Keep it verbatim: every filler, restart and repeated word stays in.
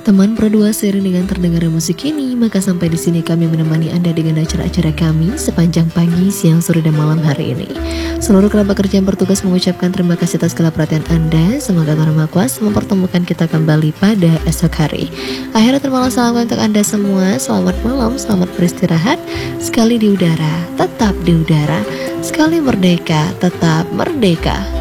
Teman berdua seiring dengan terdengar musik ini, maka sampai di sini kami menemani Anda dengan acara-acara kami sepanjang pagi, siang, sore, dan malam hari ini. Seluruh kerabat kerja yang bertugas mengucapkan terima kasih atas segala perhatian Anda. Semoga Tuhan Maha Kuasa mempertemukan kita kembali pada esok hari. Akhirnya termalam salam untuk Anda semua. Selamat malam, selamat beristirahat. Sekali di udara, tetap di udara. Sekali merdeka, tetap merdeka.